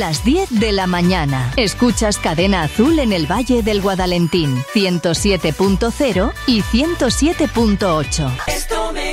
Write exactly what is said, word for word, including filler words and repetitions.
las diez de la mañana. Escuchas Cadena Azul en el Valle del Guadalentín, ciento siete punto cero y ciento siete punto ocho.